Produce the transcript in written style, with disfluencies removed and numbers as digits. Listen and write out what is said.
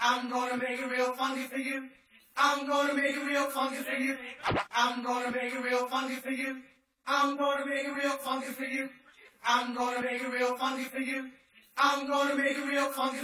I'm gonna make it real funky for you. I'm gonna make it real funky for you. I'm gonna make it real funky for you. I'm gonna make it real funky for you. I'm gonna make it real funky for you. I'm gonna make it real funky.